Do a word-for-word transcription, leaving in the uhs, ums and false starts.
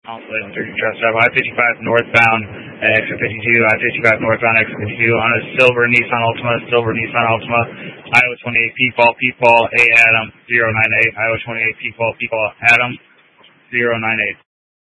Alpha thirty Trust Stop, I fifty-five northbound, uh, exit fifty-two, I fifty-five northbound, exit fifty-two on a silver Nissan Altima, silver Nissan Altima, Iowa twenty-eight, Peatball, Peatball, A Adam, zero nine eight, Iowa twenty-eight, Peatball, Peatball, Adam, zero nine eight.